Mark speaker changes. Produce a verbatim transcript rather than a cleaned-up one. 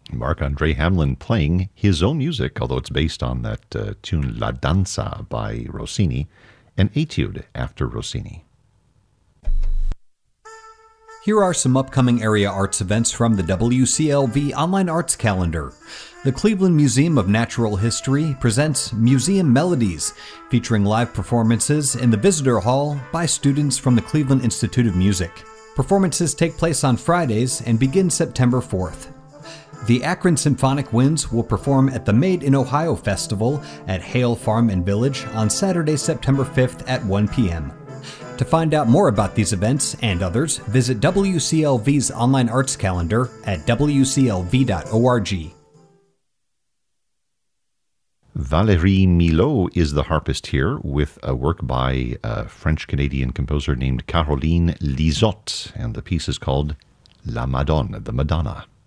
Speaker 1: Marc-André Hamelin playing his own music, although it's based on that uh, tune La Danza by Rossini, an etude after Rossini.
Speaker 2: Here are some upcoming area arts events from the W C L V Online Arts Calendar. The Cleveland Museum of Natural History presents Museum Melodies, featuring live performances in the Visitor Hall by students from the Cleveland Institute of Music. Performances take place on Fridays and begin September fourth. The Akron Symphonic Winds will perform at the Made in Ohio Festival at Hale Farm and Village on Saturday, September fifth at one p.m. To find out more about these events and others, visit W C L V's online arts calendar at w c l v dot org.
Speaker 1: Valérie Milot is the harpist here with a work by a French-Canadian composer named Caroline Lizotte, and the piece is called La Madone, the Madonna.